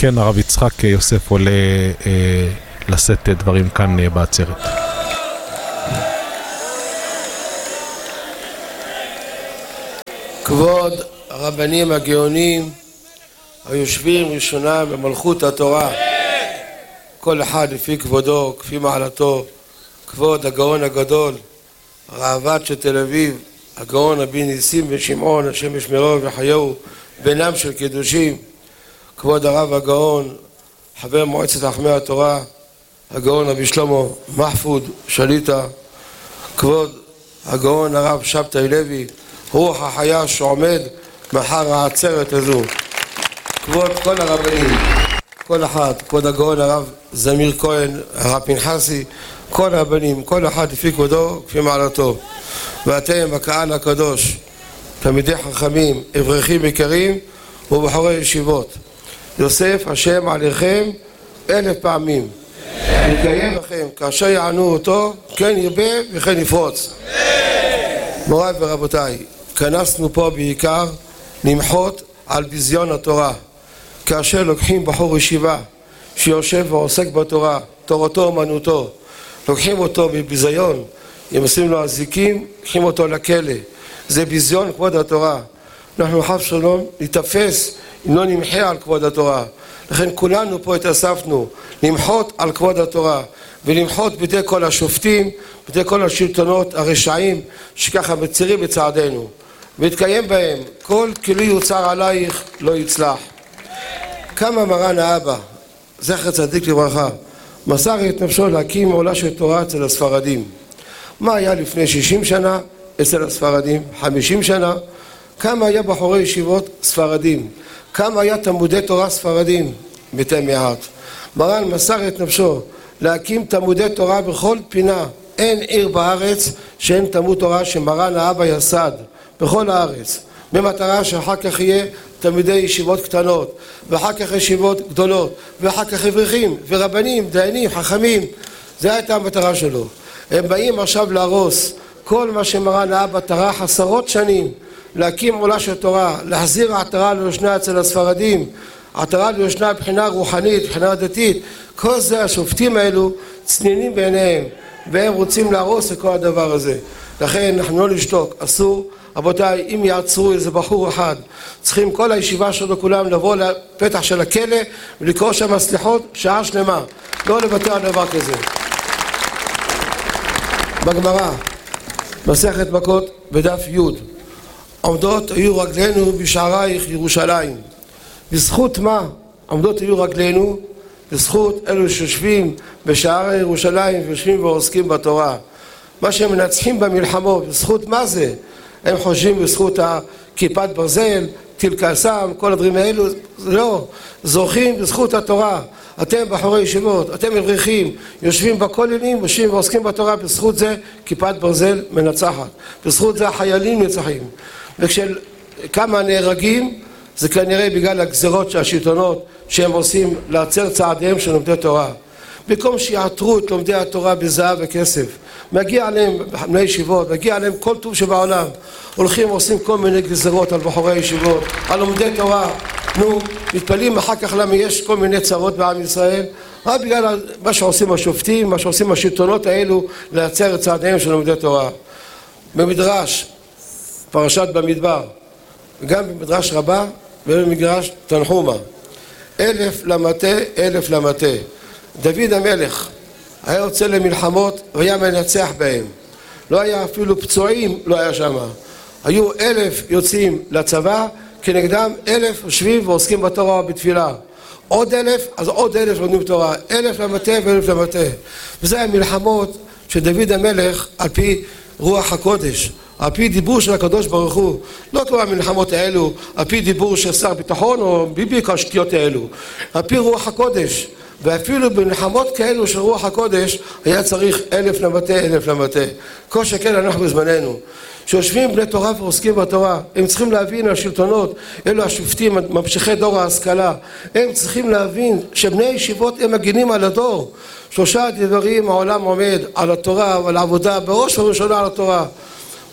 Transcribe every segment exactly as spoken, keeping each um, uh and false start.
כן, הרב יצחק יוסף עולה אה, לשאת דברים כאן אה, בעצרת. כבוד הרבנים הגאונים היושבים ראשונה במלכות התורה, כל אחד לפי כבודו, כפי מעלתו, כבוד הגאון הגדול, ראב"ד של תל אביב, הגאון רבי ניסים ושמעון, השם ישמרו וחיהו, בינם של קדושים, כבוד הרב הגאון, חבר מועצת חכמי התורה, הגאון רבי שלמה מחפוד שליטה, כבוד הגאון הרב שבתאי לוי, רוח החיה שעומד מאחר העצרת הזו, כבוד כל הרבנים, כל אחד, כבוד הגאון הרב זמיר כהן, הרב פנחסי, כל הרבנים, כל אחד לפי כבודו, כפי מעלתו. ואתם, הקהל הקדוש, תלמידי חכמים, אברכים יקרים ובחורי ישיבות, יוסף השם עליכם אלף פעמים, יקיים לכם כאשר יענו אותו, כן ירבה וכן יפרוץ. מוריי ורבותיי, כנסנו פה בעיקר למחות על ביזיון התורה. כאשר לוקחים בחור ישיבה שיושב ועוסק בתורה, תורתו אומנותו, לוקחים אותו בביזיון, הם עושים לו אזיקים, לוקחים אותו לכלא, זה ביזיון כבוד התורה. אנחנו חס ושלום נתפס אם לא נמחה על כבוד התורה. לכן כולנו פה התאספנו למחות על כבוד התורה ולמחות בידי כל השופטים, בידי כל השלטונות הרשעים שככה מצירים בצעדינו, והתקיים בהם כל כלי יוצר עלייך לא יצלח. כמה מרן האבא זכר צדיק לברכה מסר את נפשו להקים עולה של תורה אצל הספרדים. מה היה לפני שישים שנה אצל הספרדים? חמישים שנה. כמה היה בחורי ישיבות ספרדים? כמה היה תלמודי תורה ספרדים? מתי מעט. מרן מסר את נפשו להקים תלמודי תורה בכל פינה. אין עיר בארץ שאין תלמוד תורה שמרן האבא יסד, בכל הארץ, במטרה שאחר כך יהיה תלמידי ישיבות קטנות, ואחר כך ישיבות גדולות, ואחר כך אברכים ורבנים, דיינים, חכמים. זו הייתה המטרה שלו. הם באים עכשיו להרוס כל מה שמרן האבא טרח עשרות שנים, להקים עולה של תורה, להחזיר עטרה ליושנה אצל הספרדים, עטרה ליושנה מבחינה רוחנית, מבחינה דתית. כל זה השופטים האלו צנינים בעיניהם, והם רוצים להרוס את כל הדבר הזה. לכן אנחנו לא לשתוק, אסור. רבותיי, אם יעצרו איזה בחור אחד, צריכים כל הישיבה שלו כולם לבוא לפתח של הכלא ולקרוא שם סליחות שעה שלמה, לא לוותר על דבר כזה. בגמרא, מסכת מכות בדף י', עומדות היו רגלינו בשערייך ירושלים. בזכות מה עומדות היו רגלינו? בזכות אלו שיושבים בשערי ירושלים ויושבים ועוסקים בתורה. מה שהם מנצחים במלחמות, בזכות מה זה? הם חושבים בזכות כיפת ברזל, טיל קסאם, כל הדברים האלו. לא, זוכים בזכות התורה. אתם בחורי ישיבות, אתם אברכים, יושבים בכוללים, יושבים ועוסקים בתורה, בזכות זה כיפת ברזל מנצחת, בזכות זה החיילים נצחים. וכשכמה נהרגים, זה כנראה בגלל הגזרות של השלטונות שהם עושים לעצר צעדיהם של לומדי תורה. במקום שיעטרו את לומדי התורה בזהב וכסף, מגיע עליהם בני ישיבות, מגיע עליהם כל טוב שבעולם, הולכים ועושים כל מיני גזרות על בחורי ישיבות, על לומדי תורה. נו, מתפלאים אחר כך למה יש כל מיני צרות בעם ישראל, רק בגלל מה שעושים השופטים, מה שעושים השלטונות האלו לעצר את צעדיהם של לומדי תורה. במדרש, פרשת במדבר, וגם במדרש רבה ובמדרש תנחומה, אלף למטה, אלף למטה. דוד המלך היה יוצא למלחמות והיה מנצח בהם, לא היה אפילו פצועים, לא היה שם. היו אלף יוצאים לצבא, כנגדם אלף יושבים ועוסקים בתורה ובתפילה. עוד אלף, אז עוד אלף לומדים תורה, אלף למטה ואלף למטה. וזה המלחמות של דוד המלך על פי רוח הקודש, על פי דיבור של הקדוש ברוך הוא. לא כמו המלחמות האלו על פי דיבור של שר ביטחון או ביבי השטויות האלו, על פי רוח הקודש. ואפילו במלחמות כאלו של רוח הקודש היה צריך אלף למטה, אלף למטה. כל שכן אנחנו בזמננו שיושבים בני תורה ועוסקים בתורה, הם צריכים להבין השלטונות, אלו השופטים, ממשיכי דור ההשכלה, הם צריכים להבין שבני ישיבות הם מגינים על הדור. שלושה דברים העולם עומד, על התורה ועל העבודה, בראש ובראשונה על התורה.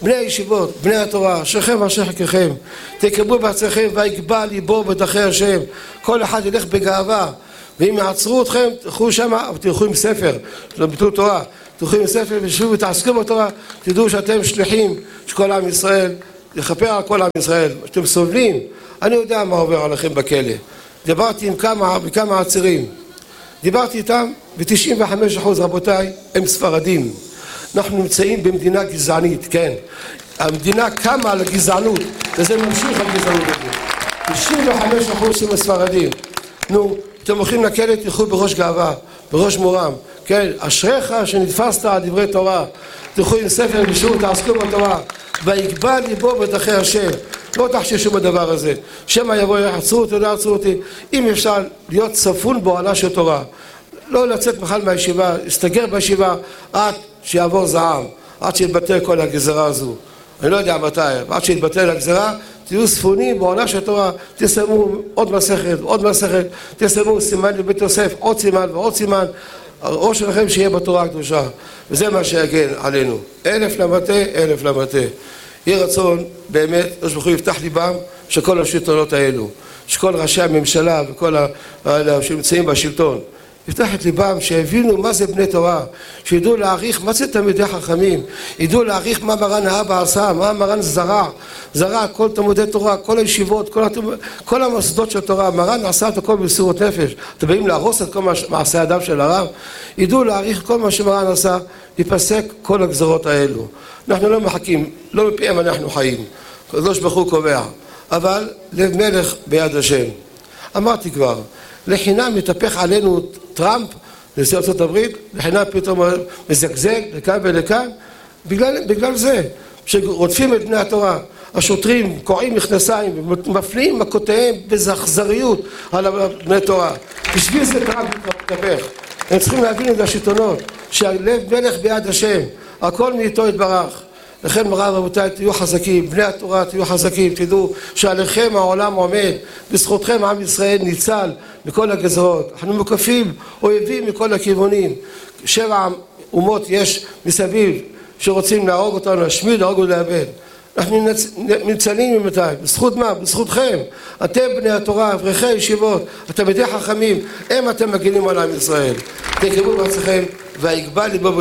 בני הישיבות, בני התורה, אשריכם ואשרי חלקכם, תקבלו בעצמכם ויגבה ליבו בדרכי השם. כל אחד ילך בגאווה, ואם יעצרו אתכם תלכו שמה, אבל תלכו עם ספר, לא ביטול תורה, תלכו עם ספר ושבו ותעסקו בתורה, תדעו שאתם שליחים של כל עם ישראל, לכפר על כל עם ישראל, שאתם סובלים. אני יודע מה עובר עליכם בכלא. דיברתי עם כמה, בכמה עצירים, דיברתי איתם, ו-תשעים וחמישה אחוז רבותיי הם ספרדים. אנחנו נמצאים במדינה גזענית, כן. המדינה קמה על הגזענות, וזה ממשיך על גזענות. תשעים וחמישה אחוז הם ספרדים. נו, אתם הולכים לכלא, תלכו בראש גאווה, בראש מורם. כן, אשריך שנתפסת על דברי תורה, תלכו עם ספר ושבו, תעסקו בתורה, ויגבה ליבו בדרכי השם. לא תחששו בדבר הזה. שמא יבוא, יעצרו אותי, לא יעצרו אותי. אם אפשר להיות צפון באוהלה של תורה, לא לצאת בכלל מהישיבה, להסתגר בישיבה עד שיעבור זעם, עד שיתבטל כל הגזרה הזו. אני לא יודע מתי, עד שיתבטל הגזרה, תהיו צפונים באוהלה של תורה, תסיימו עוד מסכת, עוד מסכת, תסיימו סימן לבית יוסף, עוד סימן ועוד סימן, הראש שלכם שיהיה בתורה הקדושה, וזה מה שיגן עלינו. אלף למטה, אלף למטה. יהי רצון, באמת, יש ברוך הוא יפתח ליבם של כל השלטונות האלו, שכל ראשי הממשלה וכל האלה שנמצאים בשלטון, יפתח את ליבם, שהבינו מה זה בני תורה, שידעו להעריך מה זה תלמידי חכמים, ידעו להעריך מה מרן האבא עשה, מה מרן זרע, זרע כל תלמודי תורה, כל הישיבות, כל, כל המוסדות של תורה, מרן עשה את הכל במסירות נפש. אתם באים להרוס את כל מעשה האדם של הרב, ידעו להעריך כל מה שמרן עשה, ייפסק כל הגזרות האלו. אנחנו לא מחכים, לא מפיהם אנחנו חיים, הקדוש ברוך הוא קובע, אבל לב מלך ביד השם. אמרתי כבר, לחינם מתהפך עלינו טראמפ, נשיא ארצות הברית, לחינם פתאום מזגזג לכאן ולכאן, בגלל, בגלל זה, שרודפים את בני התורה, השוטרים קורעים מכנסיים ומפנים מכותיהם בזכזריות על בני תורה. בשביל זה טראמפ מתהפך. הם צריכים להבין את השלטונות, שהלב מלך ביד השם, הכל מאיתו יתברך. לכן מרב רבותיי, תהיו חזקים, בני התורה תהיו חזקים, תדעו שעליכם העולם עומד, בזכותכם עם ישראל ניצל מכל הגזרות. אנחנו מוקפים אויבים מכל הכיוונים. שבע אומות יש מסביב שרוצים להרוג אותנו, להשמיד, להרוג ולאבד. אנחנו ניצלים ממתי, בזכות מה? בזכותכם. אתם בני התורה, אברכי הישיבות, אתם תלמידי חכמים, הם אתם מגינים על עם ישראל. תקבלו בעצמכם ויגבה ליבו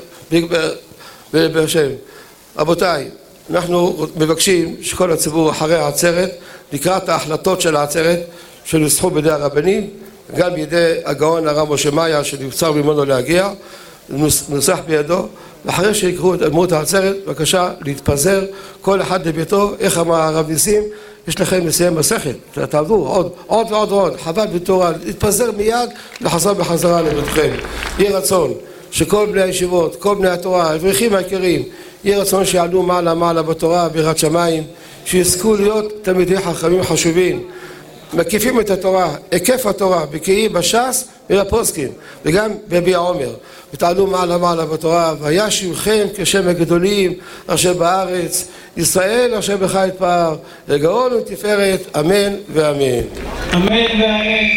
בהשם. רבותיי, אנחנו מבקשים שכל הציבור אחרי העצרת, לקראת ההחלטות של העצרת שנוסחו בידי הרבנים, גם בידי הגאון הרב משה מאיה שנבצר ממנו להגיע, נוסח בידו, ואחרי שיקראו את אמרות העצרת, בבקשה להתפזר כל אחד לביתו. איך אמר הרב ניסים, יש לכם לסיים מסכת, תעבדו עוד, עוד ועוד ועוד, חבל בתורה, להתפזר מיד וחזר בחזרה לביתכם. יהי רצון שכל בני הישיבות, כל בני התורה, האברכים היקרים, יהי רצון שיעלו מעלה מעלה בתורה ביראת שמיים, שיזכו להיות תלמידי חכמים חשובים, מקיפים את התורה, היקף התורה, בקיאי בש"ס ובפוסקים, וגם בביע עומר, ותעלו מעלה מעלה בתורה, והיה שמכם כשם הגדולים אשר בארץ, ישראל אשר בך יתפאר, לגאון ולתפארת, אמן ואמן. אמן ואמן.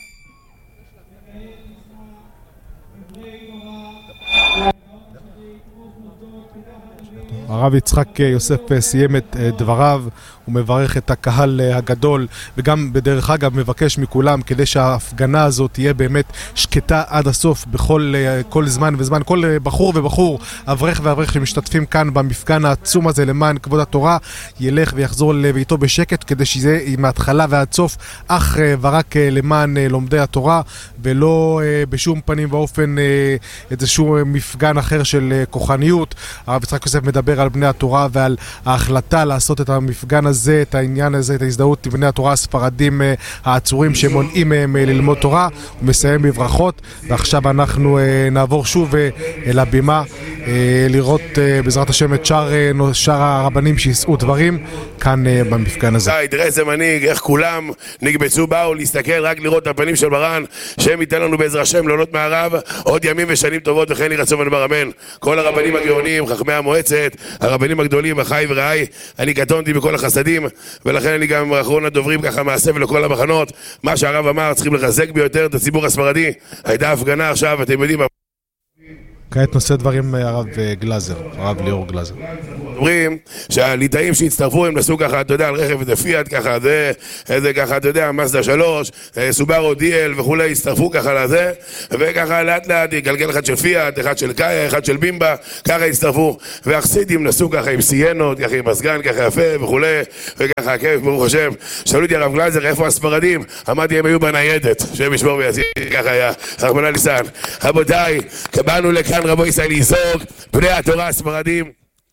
הרב יצחק יוסף סיים את דבריו, הוא מברך את הקהל הגדול, וגם בדרך אגב מבקש מכולם כדי שההפגנה הזאת תהיה באמת שקטה עד הסוף בכל כל זמן וזמן. כל בחור ובחור, אברך ואברך שמשתתפים כאן במפגן העצום הזה למען כבוד התורה, ילך ויחזור לביתו בשקט, כדי שזה מההתחלה ועד סוף אך ורק למען לומדי התורה, ולא בשום פנים ואופן איזשהו מפגן אחר של כוחניות. הרב יצחק יוסף מדבר על בני התורה ועל ההחלטה לעשות את המפגן הזה, את העניין הזה, את ההזדהות עם בני התורה הספרדים העצורים שמונעים מהם ללמוד תורה. הוא מסיים בברכות, ועכשיו אנחנו נעבור שוב אל הבימה לראות בעזרת השם את שאר, שאר הרבנים שישאו דברים כאן במפגן הזה. תראה איזה מנהיג, איך כולם נקבצו, באו להסתכל, רק לראות את הפנים של מרן, שהם ייתן לנו בעזר השם לעלות מהרב עוד ימים ושנים טובות, וכן יהי רצון ונאמר אמן. כל הרבנים הגאונים, חכמי המועצת, הרבנים הגדולים, אחי ורעי, אני קטונתי בכל החסדים, ולכן אני גם אחרון הדוברים ככה מעשה ולכל המחנות. מה שהרב אמר, צריכים לחזק ביותר את הציבור הספרדי. הייתה הפגנה עכשיו, אתם יודעים, כעת נושא דברים הרב גלזר, הרב ליאור גלזר. אומרים שהליטאים שהצטרפו הם נסעו ככה, אתה יודע, על רכב איזה פיאט ככה, זה, איזה ככה, אתה יודע, מסדה שלוש, סובארו דיאל וכולי, הצטרפו ככה לזה, וככה לאט לאט יגלגל אחד של פיאט, אחד של קאיה, אחד של בימבה, ככה הצטרפו, והחסידים נסעו ככה עם סיינות, ככה עם מסגן, ככה יפה וכולי, וככה כיף, ברוך השם. שאלו אותי הרב גלזר, איפה הספרדים? אמרתי, הם היו בניידת, שהם ישמור ויעשי, ככה היה, רחמנא ליצלן. רבותיי, באנו לכאן רבו ישראל לזעוק, בני התורה הספרדים,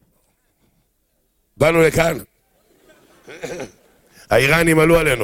באנו לכאן, האיראנים עלו עלינו,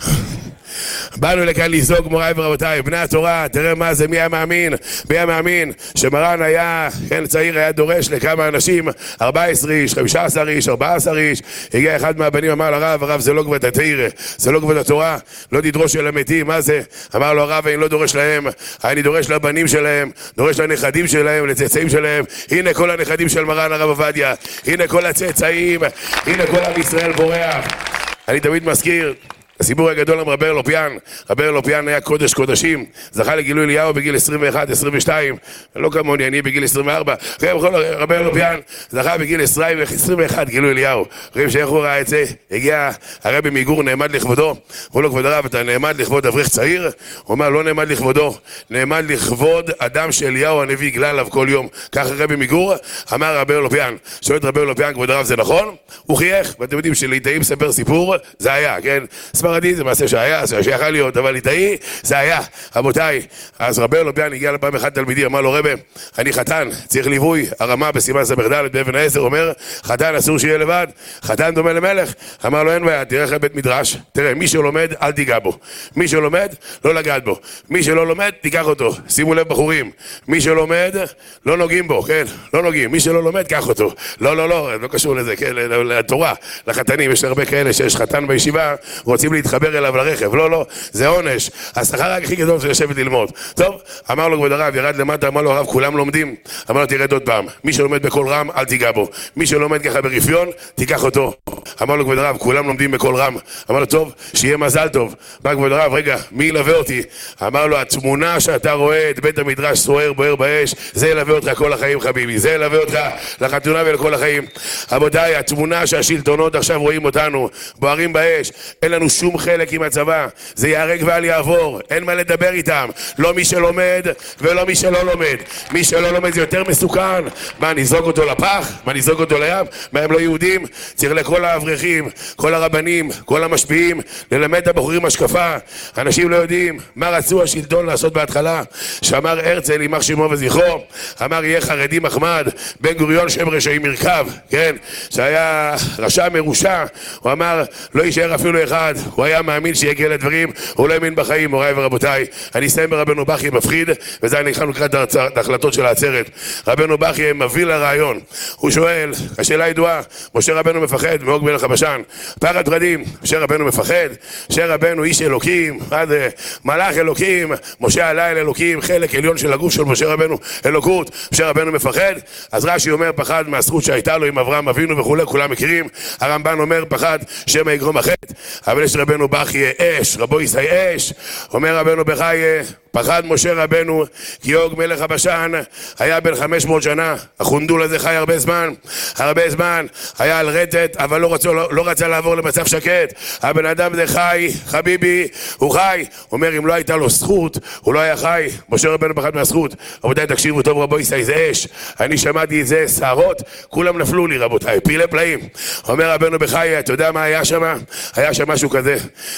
באנו לכאן לזעוק מוריי ורבותיי, בני התורה, תראה מה זה, מי היה מאמין, מי היה מאמין, שמרן היה, כן, צעיר היה דורש לכמה אנשים, ארבע עשרה איש, חמישה עשר איש, ארבע עשר איש, הגיע אחד מהבנים, אמר לרב, הרב זה לא כבוד התורה, זה לא כבוד התורה, לא תדרוש אל המתים, מה זה? אמר לו הרב, אני לא דורש להם, אני דורש לבנים שלהם, דורש לנכדים שלהם, לצאצאים שלהם, הנה כל הנכדים של מרן הרב עובדיה, הנה כל הצאצאים, הנה כל עם ישראל בורח. אני תמיד מזכיר הסיפור הגדול עם רבי אלופיאן. רבי אלופיאן היה קודש קודשים, זכה לגילוי אליהו בגיל עשרים ואחת עשרים ושתיים, לא כמוני, אני בגיל עשרים וארבע. רבי אלופיאן זכה בגיל עשרים ואחת גילוי אליהו. רואים שאיך הוא ראה את זה? הגיע הרבי מגור, נעמד לכבודו, הוא לא כבוד הרב, אתה נעמד לכבוד אברך צעיר? הוא אומר, לא נעמד לכבודו, נעמד לכבוד אדם שאליהו הנביא גלה עליו כל יום. ככה רבי מגור אמר רבי אלופיאן. שואל את רבי אלופיאן, כבוד הרב, זה נכון? הוא חייך, ואתם יודעים שליטאים ספר סיפור, זה היה, כן? ספרדי זה מעשה שהיה, זה שיכל להיות, אבל ליטאי זה היה. רבותיי, אז רבי אלופיאן הגיע לפעם אחד תלמידי, אמר לו, רבי, אני חתן, צריך ליווי, הרמה בסימן סמך ד' באבן העשר אומר, חתן אסור שיהיה לבד, חתן דומה למלך. אמר לו, אין בעיה, תראה איך בית מדרש, תראה, מי שלומד, אל תיגע בו, מי שלומד, לא לגעת בו, מי שלא לומד, תיקח אותו. שימו לב בחורים, מי שלומד, לא נוגעים בו, כן, לא נוגעים, מי שלא לומד, קח אותו. לא, לא, לא, לא קשור לזה, כן, לתורה, לחתנים, יש הרבה כאלה שיש חתן בישיבה, רוצים להתחבר אליו לרכב, לא, לא, זה עונש, השכר הכי גדול זה לשבת ללמוד. טוב, אמר לו כבוד הרב, ירד למטה, אמר לו הרב, כולם לומדים, אמר לו תרד עוד פעם, מי שלומד בכל רם, אל תיגע בו, מי שלומד ככה ברפיון, תיקח אותו. אמר לו כבוד הרב, כולם לומדים בכל רם, אמר לו טוב, שיהיה מזל טוב. בא כבוד הרב, רגע, מי ילווה אותי? אמר לו, התמונה שאתה רואה את בית המדרש סוער בוער באש, זה ילווה אותך כל החיים חביבי, זה ילווה אותך לחתונה ולכל החיים. רבותיי, התמונה שהשלטונות עכשיו רואים אותנו בוערים באש, אין לנו שום חלק עם הצבא, זה יהרג ואל יעבור, אין מה לדבר איתם, לא מי שלומד ולא מי שלא לומד. מי שלא לומד זה יותר מסוכן. מה, נזרוק אותו לפח? מה, נזרוק אותו לים? מה, הם לא יהודים? צריך לכל האברכים, כל הרבנים, כל המשפיעים, ללמד את הבחורים השקפה. אנשים לא יודעים מה רצו השלטון לעשות בהתחלה. שאמר הרצל, יימח שמו וזכרו, אמר יהיה חרדי מחמד, בן גוריון שם רשעים מרכב, כן? שהיה רשע מרושע, הוא אמר לא יישאר אפילו אחד. הוא היה מאמין שיגיע לדברים, הוא לא האמין בחיים. מוריי ורבותיי, אני אסיים ברבנו בכי מפחיד, וזה אני נכנסנו לקראת ההחלטות של העצרת. רבנו בכי מביא לרעיון, הוא שואל, השאלה ידועה, משה רבנו מפחד מאוג מלך הבשן, פחד פחדים, משה רבנו מפחד, משה רבנו איש אלוקים, מה זה, מלאך אלוקים, משה עלה אל אלוקים, חלק עליון של הגוף של משה רבנו, אלוקות, משה רבנו מפחד. אז רש"י אומר פחד מהזכות שהייתה לו עם אברהם אבינו וכולי, כולם מכירים. הרמב"ן אומר פחד שמא יגרום החטא. אבל יש רבנו בכי אש, רבו ישראל אש, אומר רבנו בכי, פחד משה רבנו כי אוג מלך הבשן היה בן חמש מאות שנה, החונדול הזה חי הרבה זמן, הרבה זמן, היה על רטט, אבל לא רצה, לא, לא רצה לעבור למצב שקט. הבן אדם זה חי, חביבי, הוא חי. אומר, אם לא הייתה לו זכות, הוא לא היה חי. משה רבנו פחד מהזכות. רבותיי, תקשיבו טוב, רבו ישראל זה אש, אני שמעתי את זה, שערות, כולם נפלו לי רבותיי, פילי פלאים. אומר רבנו בכי, אתה יודע מה היה שם? היה שם משהו כזה.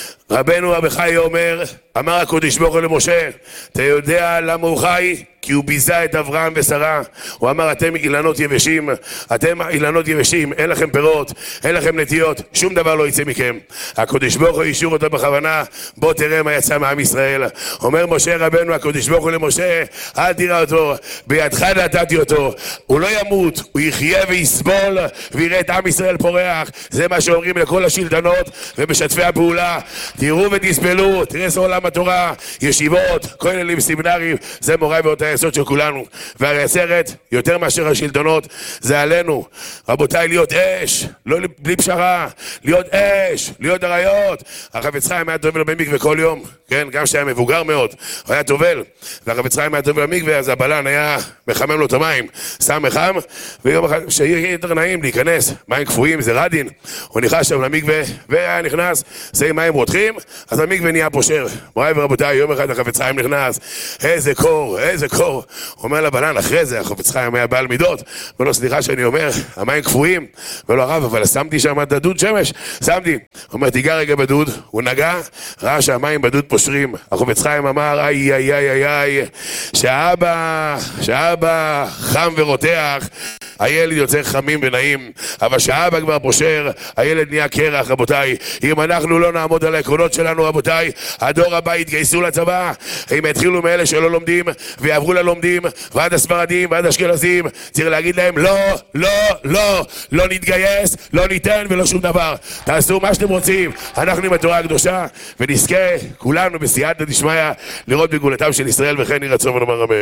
רבנו בכי אומר, אמר הקדוש ברוך הוא למשה, אתה יודע למה הוא חי? כי הוא ביזה את אברהם ושרה. הוא אמר, אתם אילנות יבשים, אתם אילנות יבשים, אין לכם פירות, אין לכם נטיות, שום דבר לא יצא מכם. הקדוש ברוך הוא אישור אותו בכוונה, בוא תראה מה יצא מעם ישראל. אומר משה רבנו, הקדוש ברוך הוא למשה, אל תראה אותו, בידך נתתי אותו, הוא לא ימות, הוא יחיה ויסבול ויראה את עם ישראל פורח. זה מה שאומרים לכל השלטונות ומשתפי הפעולה, תראו ותסבלו, תראה זה עולם התורה, ישיבות, כוללים, סמינרים, זה מוריי ואותיי היסוד של כולנו, והעצרת, יותר מאשר השלטונות, זה עלינו. רבותיי, להיות אש, לא בלי פשרה, להיות אש, להיות אריות. החפץ חיים היה טובל במקווה כל יום, כן, גם שהיה מבוגר מאוד, הוא היה טובל, והחפץ חיים היה טובל במקווה, אז הבלן היה מחמם לו את המים, שם מחם, ויום אחד שיהיה יותר נעים להיכנס, מים קפואים, זה רדין, הוא נכנס שם למקווה, והיה נכנס, זה מים רותחים, אז המקווה נהיה פושר. מוריי ורבותיי, יום אחד החפץ חיים נכנס, איזה קור, איזה קור. הוא אומר לבלן, אחרי זה, החפץ חיים היה בעל מידות, ולא סליחה שאני אומר, המים קפואים, ולא הרב, אבל שמתי שם את הדוד שמש, שמתי. הוא אומר, תיגע רגע בדוד, הוא נגע, ראה שהמים בדוד פושרים. החפץ חיים אמר, איי, איי, איי, איי, איי, שהאבא, שהאבא חם ורותח, הילד יוצא חמים ונעים, אבל שהאבא כבר פושר, הילד נהיה קרח. רבותיי, אם אנחנו לא נעמוד על העקרונות שלנו, רבותיי, הדור הבא יתגייסו לצבא, הם יתחילו מאלה שלא לומדים, ויעברו ללומדים, ועד הספרדים, ועד אשכנזים, צריך להגיד להם, לא, לא, לא, לא נתגייס, לא ניתן ולא שום דבר. תעשו מה שאתם רוצים, אנחנו עם התורה הקדושה, ונזכה כולנו בסייעתא דשמיא לראות בגאולתם של ישראל, וכן יהי רצון ונאמר אמן.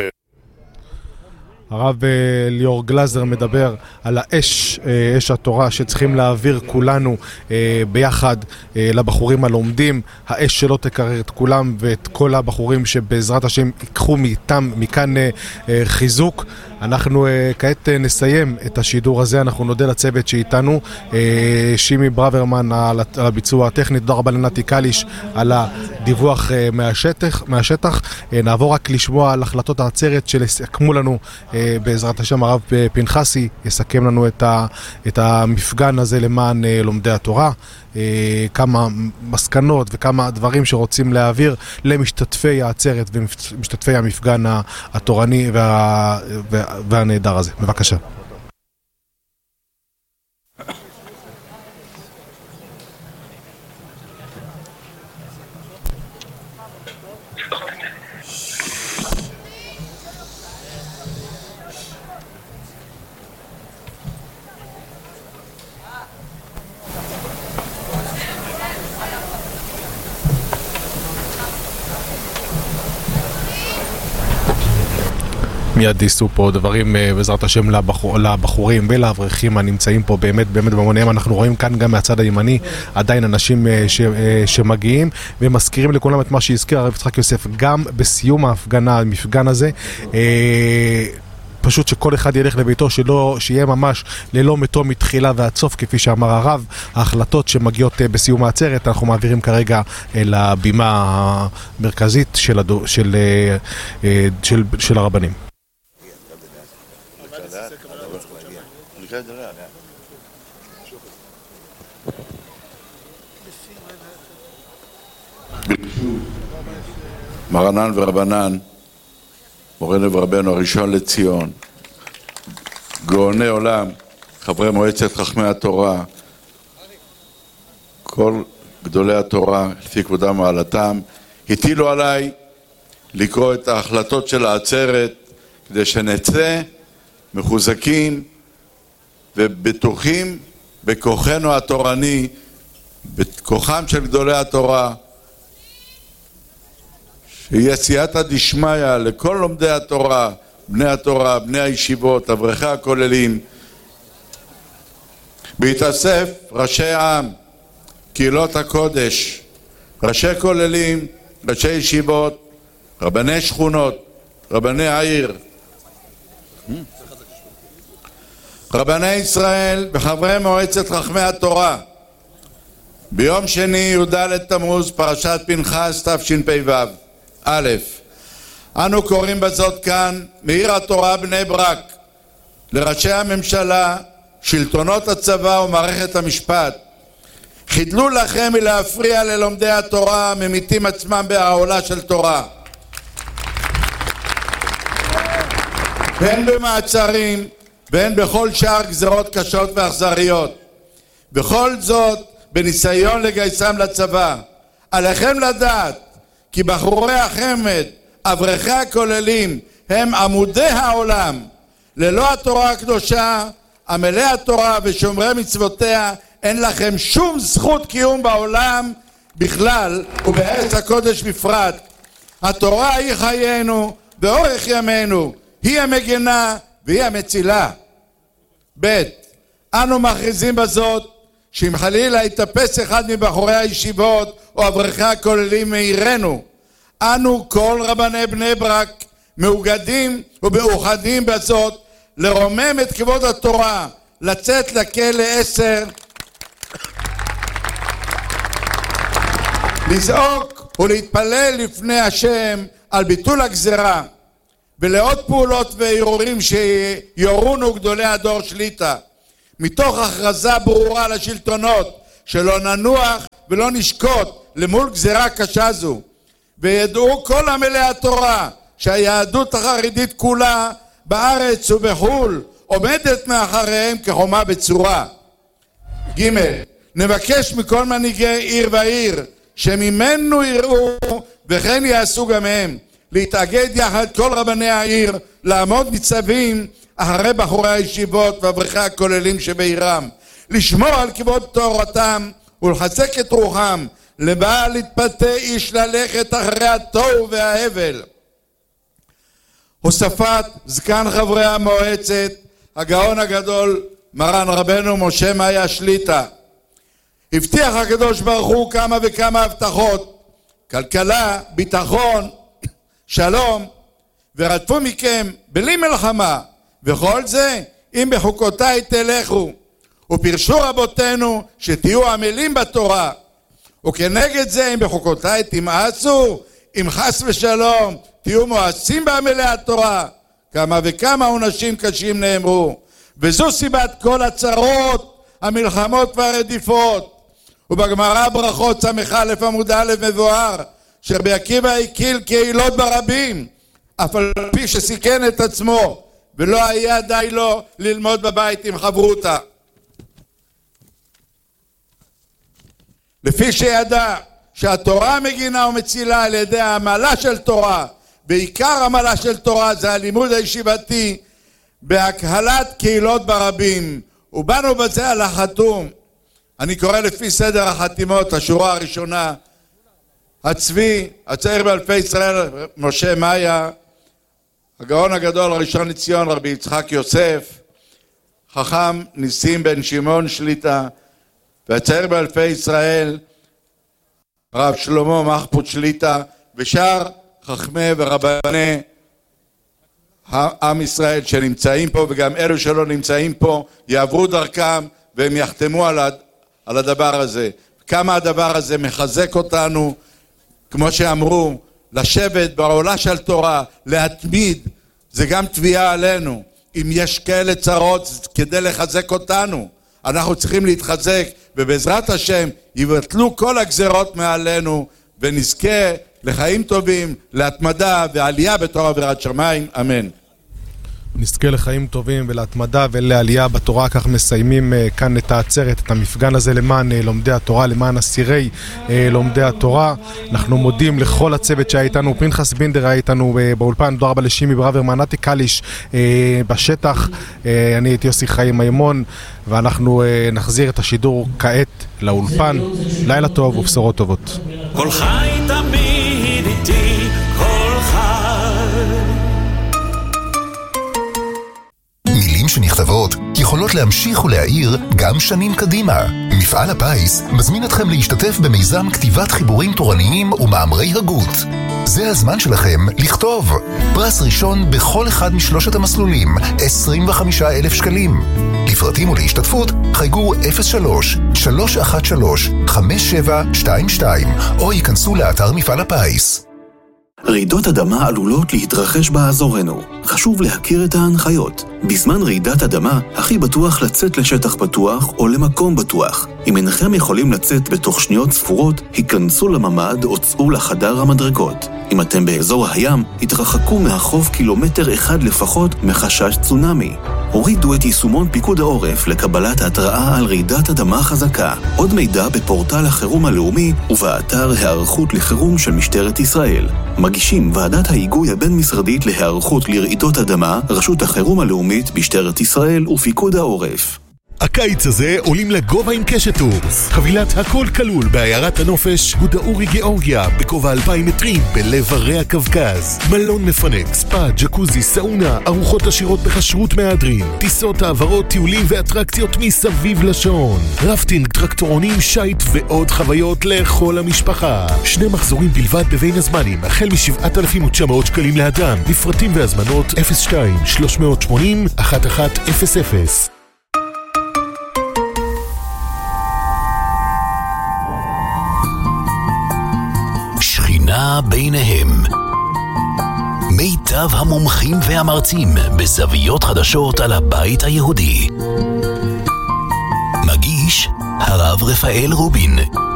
הרב ליאור גלזר מדבר על האש, אש התורה שצריכים להעביר כולנו ביחד לבחורים הלומדים, האש שלא תקרר את כולם ואת כל הבחורים שבעזרת השם ייקחו מאיתם מכאן חיזוק. אנחנו כעת נסיים את השידור הזה, אנחנו נודה לצוות שאיתנו, שימי ברוורמן על הביצוע הטכני, תודה רבה לנתי קליש על הדיווח מהשטח, מהשטח. נעבור רק לשמוע על החלטות העצרת שלסכמו לנו בעזרת השם. הרב פנחסי יסכם לנו את, ה, את המפגן הזה למען לומדי התורה, כמה מסקנות וכמה דברים שרוצים להעביר למשתתפי העצרת ומשתתפי המפגן התורני וה, וה, והנהדר הזה. בבקשה. מיד ייסו פה דברים בעזרת השם לבחור, לבחורים ולאברכים הנמצאים פה באמת באמת במוניהם. אנחנו רואים כאן גם מהצד הימני עדיין אנשים ש, שמגיעים ומזכירים לכולם את מה שהזכיר הרב יצחק יוסף גם בסיום ההפגנה, המפגן הזה, פשוט שכל אחד ילך לביתו, שלא, שיהיה ממש ללא מתום מתחילה ועד סוף, כפי שאמר הרב. ההחלטות שמגיעות בסיום העצרת אנחנו מעבירים כרגע לבימה המרכזית של, הדו, של, של, של, של הרבנים. מרנן ורבנן, מורנו ורבנו הראשון לציון, גאוני עולם, חברי מועצת חכמי התורה, כל גדולי התורה לפי כבודם ומעלתם, הטילו עליי לקרוא את ההחלטות של העצרת כדי שנצא מחוזקים ובטוחים בכוחנו התורני, בכוחם של גדולי התורה, שיהיה סייעתא דשמיא לכל לומדי התורה, בני התורה, בני הישיבות, אברכי הכוללים, בהתאסף ראשי עם, קהילות הקודש, ראשי כוללים, ראשי ישיבות, רבני שכונות, רבני העיר, רבני ישראל וחברי מועצת חכמי התורה, ביום שני י"ד תמוז פרשת פנחס תשפ"ו. א', אנו קוראים בזאת כאן מעיר התורה בני ברק לראשי הממשלה, שלטונות הצבא ומערכת המשפט, חידלו לכם מלהפריע ללומדי התורה ממיתים עצמם בהעולה של תורה, בין במעצרים והן בכל שאר גזרות קשות ואכזריות, בכל זאת בניסיון לגייסם לצבא. עליכם לדעת כי בחורי החמד, אברכי הכוללים, הם עמודי העולם. ללא התורה הקדושה, עמלי התורה ושומרי מצוותיה, אין לכם שום זכות קיום בעולם בכלל ובארץ הקודש בפרט. התורה היא חיינו, ואורך ימינו. היא המגנה והיא המצילה. ב' אנו מכריזים בזאת שאם חלילה יתאפס אחד מבחורי הישיבות או אברכי הכוללים מעירנו, אנו כל רבני בני ברק מאוגדים ומאוחדים בזאת לרומם את כבוד התורה, לצאת לכלא עשר, לזעוק ולהתפלל לפני השם על ביטול הגזרה ולעוד פעולות וערעורים שיורונו גדולי הדור שליטה, מתוך הכרזה ברורה לשלטונות שלא ננוח ולא נשקוט למול גזרה קשה זו, וידעו כל עמלי התורה שהיהדות החרדית כולה בארץ ובחול עומדת מאחריהם כחומה בצורה. ג' נבקש מכל מנהיגי עיר ועיר שממנו יראו וכן יעשו גם הם להתאגד יחד כל רבני העיר, לעמוד ניצבים אחרי בחורי הישיבות ואברכי הכוללים שבעירם, לשמור על כבוד תורתם ולחזק את רוחם, לבל יתפתה איש ללכת אחרי התוהו וההבל. הוספת זקן חברי המועצת הגאון הגדול מרן רבנו משה מאיה שליט"א. הבטיח הקדוש ברוך הוא כמה וכמה הבטחות, כלכלה, ביטחון, שלום, ורדפו מכם בלי מלחמה, וכל זה אם בחוקותיי תלכו, ופרשו רבותינו שתהיו עמלים בתורה, וכנגד זה אם בחוקותיי תמאסו, אם חס ושלום תהיו מואסים בעמלי התורה, כמה וכמה עונשים קשים נאמרו, וזו סיבת כל הצרות, המלחמות והרדיפות. ובגמרא ברכות סמך א' עמוד א' מבואר שרבי עקיבא הקיל קהילות ברבים אף על פי שסיכן את עצמו ולא היה די לו ללמוד בבית עם חברותה, לפי שידע שהתורה מגינה ומצילה על ידי העמלה של תורה, בעיקר עמלה של תורה זה הלימוד הישיבתי בהקהלת קהילות ברבים, ובאנו בזה על החתום. אני קורא לפי סדר החתימות, השורה הראשונה, הצבי, הצעיר באלפי ישראל, משה מאיה, הגאון הגדול הראשון לציון, רבי יצחק יוסף, חכם ניסים בן שמעון שליט"א, והצעיר באלפי ישראל, רב שלמה מחפוד שליט"א, ושאר חכמי ורבני עם ישראל שנמצאים פה, וגם אלו שלא נמצאים פה, יעברו דרכם והם יחתמו על על הדבר הזה. כמה הדבר הזה מחזק אותנו, כמו שאמרו, לשבת בעולה של תורה, להתמיד, זה גם תביעה עלינו. אם יש כאלה צרות, כדי לחזק אותנו, אנחנו צריכים להתחזק, ובעזרת השם יבטלו כל הגזרות מעלינו, ונזכה לחיים טובים, להתמדה ועלייה בתורה ויראת שמיים. אמן. נזכה לחיים טובים ולהתמדה ולעלייה בתורה. כך מסיימים כאן את העצרת, את המפגן הזה למען לומדי התורה, למען אסירי לומדי התורה. אנחנו מודים לכל הצוות שהיה איתנו, פנחס בינדר היה איתנו באולפן, תודה רבה לשימי ברוורמן, נתי קליש בשטח, אני הייתי יוסי חיים מימון, ואנחנו נחזיר את השידור כעת לאולפן. לילה טוב ובשורות טובות. כל חי תמיד איתי, כל חי. מילים שנכתבות יכולות להמשיך ולהאיר גם שנים קדימה. מפעל הפיס מזמין אתכם להשתתף במיזם כתיבת חיבורים תורניים ומאמרי הגות. זה הזמן שלכם לכתוב. פרס ראשון בכל אחד משלושת המסלולים, עשרים וחמישה אלף שקלים. לפרטים ולהשתתפות חייגו אפס שלוש שלוש אחת שלוש חמש שבע שתיים שתיים או ייכנסו לאתר מפעל הפיס. רעידות אדמה עלולות להתרחש באזורנו. חשוב להכיר את ההנחיות. בזמן רעידת אדמה, הכי בטוח לצאת לשטח פתוח או למקום בטוח. אם אינכם יכולים לצאת בתוך שניות ספורות, היכנסו לממ"ד או צאו לחדר המדרגות. אם אתם באזור הים, התרחקו מהחוף קילומטר אחד לפחות מחשש צונמי. הורידו את יישומון פיקוד העורף לקבלת התראה על רעידת אדמה חזקה. עוד מידע בפורטל החירום הלאומי ובאתר הערכות לחירום של משטרת ישראל. מגישים ועדת ההיגוי הבין-משרדית להיערכות לרעידות אדמה, רשות החירום הלאומית, משטרת ישראל ופיקוד העורף. הקיץ הזה עולים לגובה עם קשת טורס. חבילת הכל כלול בעיירת הנופש הודאורי גיאורגיה בגובה אלפיים מטרים בלב הרי הקווקז. מלון מפנק, ספא, ג'קוזי, סאונה, ארוחות עשירות בכשרות מהדרין, טיסות, העברות, טיולים ואטרקציות מסביב לשעון, רפטינג, טרקטורונים, שייט ועוד חוויות לכל המשפחה. שני מחזורים בלבד בבין הזמנים, החל מ-שבעת אלפים ותשע מאות שקלים לאדם. לפרטים והזמנות אפס שתיים שלוש שמונים אחת אחת אפס אפס. שכינה ביניהם. מיטב המומחים והמרצים בזוויות חדשות על הבית היהודי. מגיש הרב רפאל רובין.